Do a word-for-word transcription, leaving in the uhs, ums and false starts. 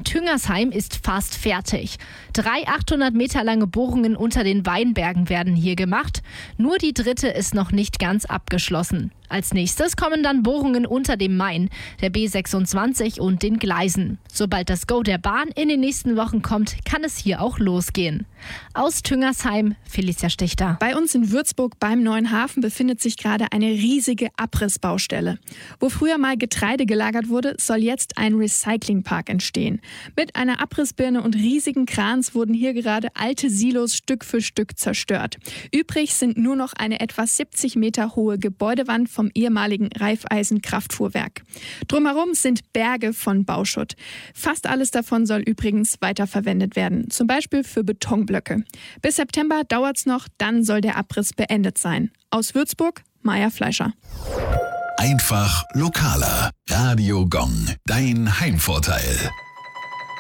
Tüngersheim ist fast fertig. Drei achthundert Meter lange Bohrungen unter den Weinbergen werden hier gemacht. Nur die dritte ist noch nicht ganz abgeschlossen. Als nächstes kommen dann Bohrungen unter dem Main, der B sechsundzwanzig und den Gleisen. Sobald das Go der Bahn in den nächsten Wochen kommt, kann es hier auch losgehen. Aus Tüngersheim, Felicia Stichter. Bei uns in Würzburg beim Neuen Hafen befindet sich gerade eine riesige Abrissbaustelle. Wo früher mal Getreide gelagert wurde, soll jetzt ein Recyclingpark entstehen. Mit einer Abrissbirne und riesigen Krans wurden hier gerade alte Silos Stück für Stück zerstört. Übrig sind nur noch eine etwa siebzig Meter hohe Gebäudewand vom ehemaligen Raiffeisen-Kraftfuhrwerk. Drumherum sind Berge von Bauschutt. Fast alles davon soll übrigens weiterverwendet werden, zum Beispiel für Betonblöcke. Bis September dauert's noch, dann soll der Abriss beendet sein. Aus Würzburg, Maja Fleischer. Einfach lokaler. Radio Gong, dein Heimvorteil.